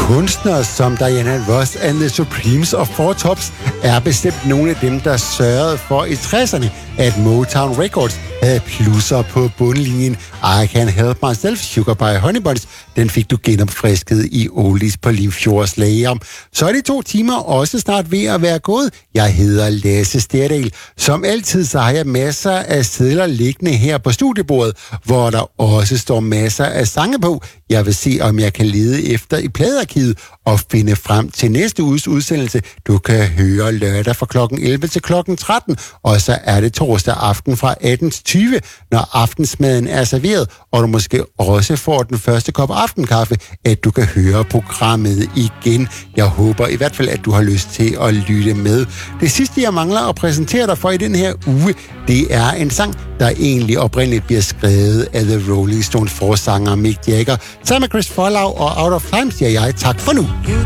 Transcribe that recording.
Kunstnere som Diana Ross and the Supremes og Four Tops er bestemt nogle af dem, der sørgede for i 60'erne, at Motown Records havde plusser på bundlinjen. I Can't Help Myself, Sugar by Honey Buns, den fik du genopfrisket i Oldies på Limfjordslæger. Så er de 2 timer også snart ved at være gået. Jeg hedder Lasse Sterdal. Som altid så har jeg masser af sedler liggende her på studiebordet, hvor der også står masser af sange på. Jeg vil se, om jeg kan lede efter i pladearkivet og finde frem til næste uges udsendelse. Du kan høre lørdag fra kl. 11 til kl. 13, og så er det torsdag aften fra 18 til 20, når aftensmaden er serveret, og du måske også får den første kop aftenkaffe, at du kan høre programmet igen. Jeg håber i hvert fald, at du har lyst til at lytte med. Det sidste, jeg mangler at præsentere dig for i den her uge, det er en sang, der egentlig oprindeligt bliver skrevet af The Rolling Stones forsanger Mick Jagger. Sammen med Chris Follow og Out of Time siger jeg tak for nu.